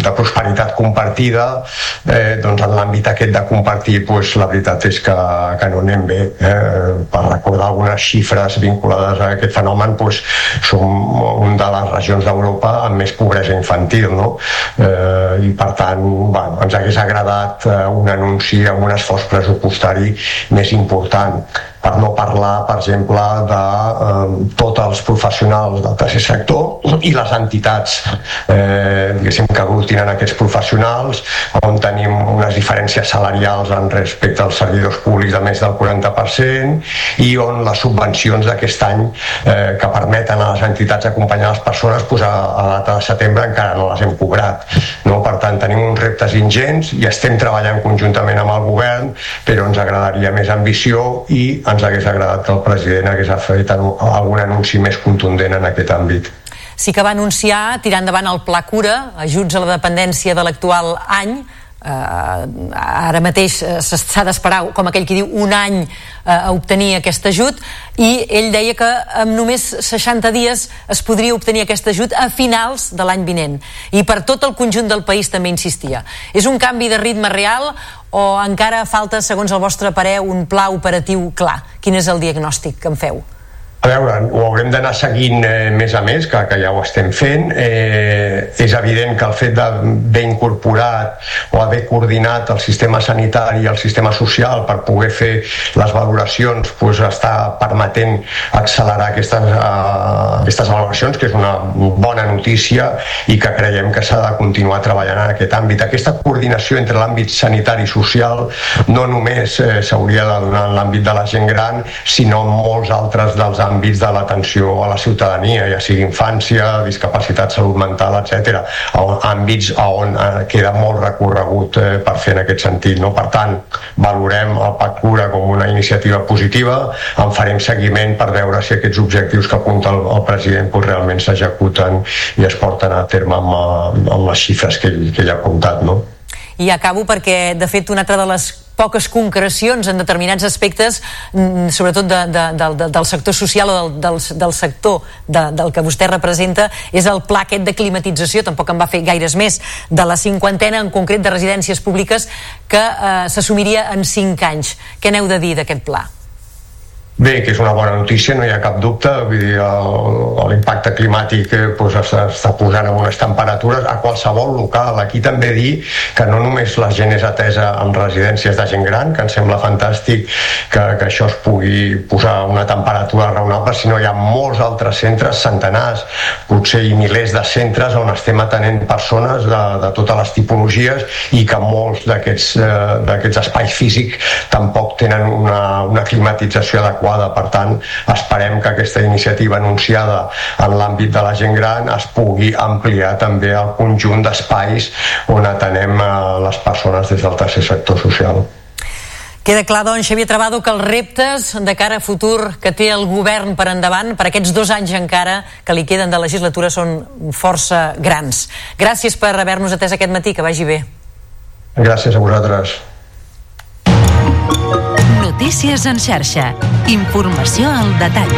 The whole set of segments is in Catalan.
de prosperitat compartida, doncs en l'àmbit aquest de compartir, la veritat és que no anem bé. Per recordar algunes xifres vinculades a aquest fenomen, som una de les regions d'Europa amb més pobresa infantil, no? I per tant, ens hagués agradat un anunci amb un esforç pressupostari més important, per no parlar, per exemple, de tots els professionals del tercer sector i les entitats diguéssim que aglutinen aquests professionals, on tenim unes diferències salarials en respecte als servidors públics de més del 40%, i on les subvencions d'aquest any que permeten a les entitats acompanyar les persones, a data de setembre encara no les hem cobrat, no? Per tant, tenim uns reptes ingents i estem treballant conjuntament amb el govern, però ens agradaria més ambició i ens hagués agradat que el president hagués fet algun anunci més contundent en aquest àmbit. Sí que va anunciar tirar endavant el Pla Cura, ajuts a la dependència de l'actual any. Ara mateix s'ha d'esperar, com aquell qui diu, un any a obtenir aquest ajut, i ell deia que en només 60 dies es podria obtenir aquest ajut a finals de l'any vinent, i per tot el conjunt del país també insistia. És un canvi de ritme real o encara falta, segons el vostre parer, un pla operatiu clar? Quin és el diagnòstic que en feu? A veure, ho haurem d'anar seguint més a més, que ja ho estem fent. És evident que el fet d'haver incorporat o haver coordinat el sistema sanitari i el sistema social per poder fer les valoracions està permetent accelerar aquestes valoracions, que és una bona notícia i que creiem que s'ha de continuar treballant en aquest àmbit. Aquesta coordinació entre l'àmbit sanitari i social no només s'hauria de donar en l'àmbit de la gent gran, sinó en molts altres dels àmbits de l'atenció a la ciutadania, ja sigui infància, discapacitat, salut mental, etc. Àmbits on queda molt recorregut per fer en aquest sentit, no? Per tant, valorem el PAC Cura com una iniciativa positiva, en farem seguiment per veure si aquests objectius que apunta el president realment s'executen i es porten a terme amb les xifres que ell ha apuntat, no? I acabo perquè, de fet, una altra de les poques concrecions en determinats aspectes, sobretot del sector social o del sector del que vostè representa, és el pla aquest de climatització. Tampoc en va fer gaires més, de la 50ena en concret de residències públiques, que s'assumiria en 5 anys. Què n'heu de dir d'aquest pla? Bé, que és una bona notícia, no hi ha cap dubte. Vull dir, l'impacte climàtic està posant en unes temperatures a qualsevol local. Aquí també dir que no només la gent és atesa en residències de gent gran, que em sembla fantàstic que això es pugui posar a una temperatura raonable, sinó hi ha molts altres centres, centenars, potser i milers de centres on estem atenent persones de totes les tipologies, i que molts d'aquests espais físics tampoc tenen una climatització adequada. Per tant, esperem que aquesta iniciativa anunciada en l'àmbit de la gent gran es pugui ampliar també al conjunt d'espais on atenem les persones des del tercer sector social. Queda clar, doncs, Xavier Trabado, que els reptes de cara a futur que té el govern per endavant, per aquests 2 anys encara que li queden de legislatura, són força grans. Gràcies per haver-nos atès aquest matí, que vagi bé. Gràcies a vosaltres. Notícies en xarxa. Informació al detall.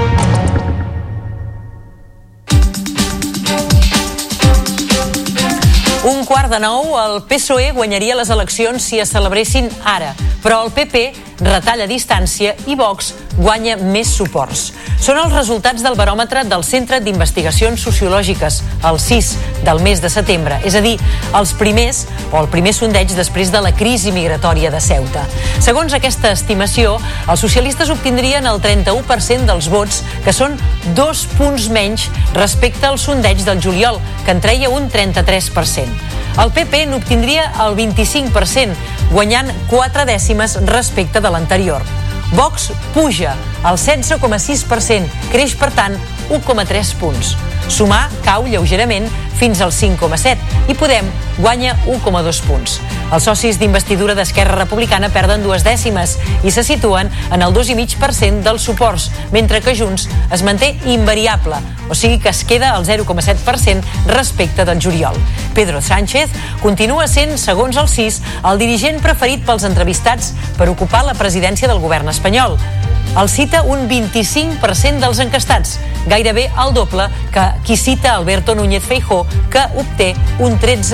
Un 8:45, el PSOE guanyaria les eleccions si es celebressin ara, però el PP retalla distància i Vox guanya més suports. Són els resultats del baròmetre del Centre d'Investigacions Sociològiques, el CIS, del mes de setembre, és a dir, el primer sondeig després de la crisi migratòria de Ceuta. Segons aquesta estimació, els socialistes obtindrien el 31% dels vots, que són 2 punts menys respecte al sondeig del juliol, que en treia un 33%. El PP n'obtindria el 25%, guanyant 4 dècimes respecte de l'anterior. Vox puja al 16,6%, creix per tant 1,3 punts. Sumar cau lleugerament fins al 5,7 i Podem guanya 1,2 punts. Els socis d'investidura d'Esquerra Republicana perden 2 dècimes i se situen en el 2,5% dels suports, mentre que Junts es manté invariable, o sigui que es queda al 0,7% respecte del juliol. Pedro Sánchez continua sent, segons el CIS, el dirigent preferit pels entrevistats per ocupar la presidència del govern espanyol. El cita un 25% dels encastats, gairebé el doble que qui cita Alberto Núñez Feijóo, que obté un 13%.